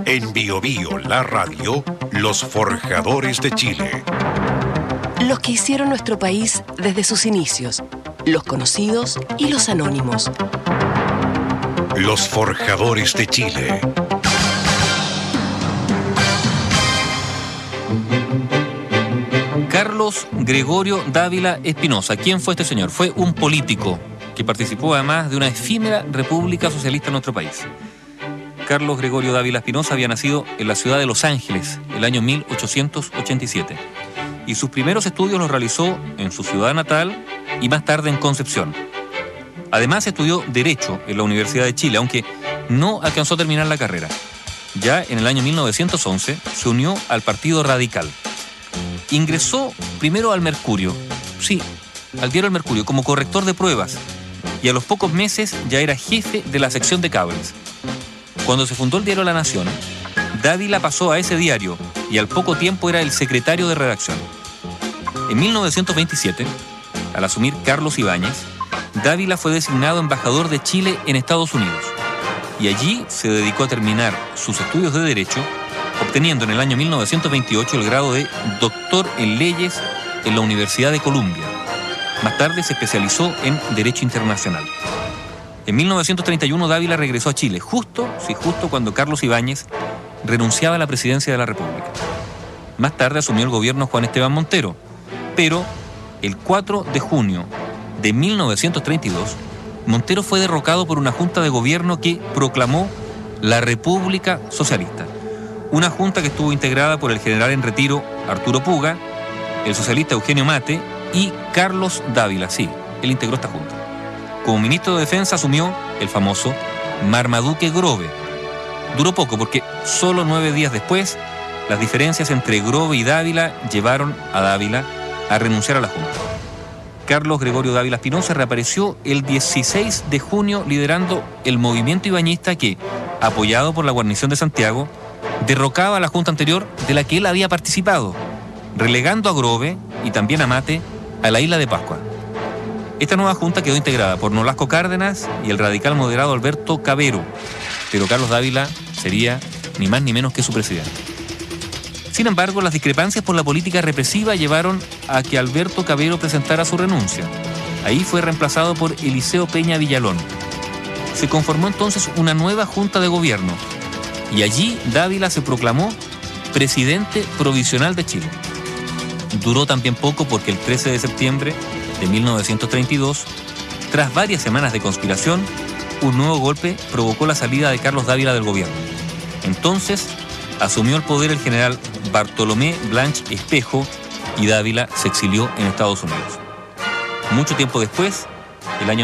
En Bio Bio, la radio, los forjadores de Chile. Los que hicieron nuestro país desde sus inicios, los conocidos y los anónimos. Los forjadores de Chile. Carlos Gregorio Dávila Espinosa. ¿Quién fue este señor? Fue un político que participó además de una efímera república socialista en nuestro país. Carlos Gregorio Dávila Espinosa había nacido en la ciudad de Los Ángeles el año 1887 y sus primeros estudios los realizó en su ciudad natal y más tarde en Concepción. Además estudió Derecho en la Universidad de Chile, aunque no alcanzó a terminar la carrera. Ya en el año 1911 se unió al Partido Radical. Ingresó primero al Mercurio, sí, al diario El Mercurio, como corrector de pruebas, y a los pocos meses ya era jefe de la sección de cables. Cuando se fundó el diario La Nación, Dávila pasó a ese diario y al poco tiempo era el secretario de redacción. En 1927, al asumir Carlos Ibáñez, Dávila fue designado embajador de Chile en Estados Unidos y allí se dedicó a terminar sus estudios de Derecho, obteniendo en el año 1928 el grado de doctor en leyes en la Universidad de Columbia. Más tarde se especializó en Derecho Internacional. En 1931 Dávila regresó a Chile, justo cuando Carlos Ibáñez renunciaba a la presidencia de la República. Más tarde asumió el gobierno Juan Esteban Montero, pero el 4 de junio de 1932, Montero fue derrocado por una junta de gobierno que proclamó la República Socialista. Una junta que estuvo integrada por el general en retiro Arturo Puga, el socialista Eugenio Mate y Carlos Dávila. Sí, él integró esta junta. Como ministro de Defensa asumió el famoso Marmaduke Grove. Duró poco porque solo 9 días después las diferencias entre Grove y Dávila llevaron a Dávila a renunciar a la junta. Carlos Gregorio Dávila Espinosa reapareció el 16 de junio liderando el movimiento ibañista que, apoyado por la guarnición de Santiago, derrocaba a la junta anterior de la que él había participado, relegando a Grove y también a Mate a la isla de Pascua. Esta nueva junta quedó integrada por Nolasco Cárdenas y el radical moderado Alberto Cavero, pero Carlos Dávila sería ni más ni menos que su presidente. Sin embargo, las discrepancias por la política represiva llevaron a que Alberto Cavero presentara su renuncia. Ahí fue reemplazado por Eliseo Peña Villalón. Se conformó entonces una nueva junta de gobierno y allí Dávila se proclamó presidente provisional de Chile. Duró también poco porque el 13 de septiembre de 1932, tras varias semanas de conspiración, un nuevo golpe provocó la salida de Carlos Dávila del gobierno. Entonces, asumió el poder el general Bartolomé Blanch Espejo y Dávila se exilió en Estados Unidos. Mucho tiempo después, el año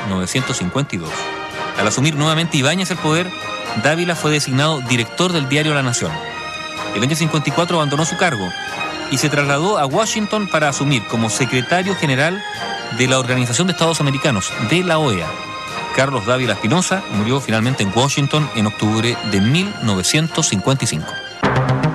1952, al asumir nuevamente Ibáñez el poder, Dávila fue designado director del diario La Nación. El año 54 abandonó su cargo y se trasladó a Washington para asumir como secretario general de la Organización de Estados Americanos, de la OEA. Carlos Dávila Espinosa murió finalmente en Washington en octubre de 1955.